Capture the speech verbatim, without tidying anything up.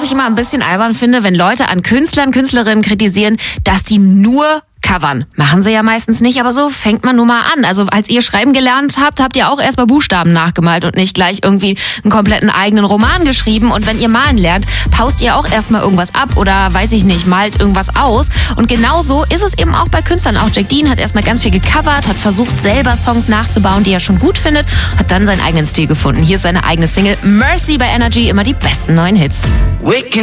ich immer ein bisschen albern finde, wenn Leute an Künstlern, Künstlerinnen kritisieren, dass die nur covern. Machen sie ja meistens nicht, aber so fängt man nun mal an. Also als ihr schreiben gelernt habt, habt ihr auch erstmal Buchstaben nachgemalt und nicht gleich irgendwie einen kompletten eigenen Roman geschrieben. Und wenn ihr malen lernt, paust ihr auch erstmal irgendwas ab oder, weiß ich nicht, malt irgendwas aus. Und genauso ist es eben auch bei Künstlern. Auch Jack Dean hat erstmal ganz viel gecovert, hat versucht, selber Songs nachzubauen, die er schon gut findet, hat dann seinen eigenen Stil gefunden. Hier ist seine eigene Single Mercy bei Energy, immer die besten neuen Hits.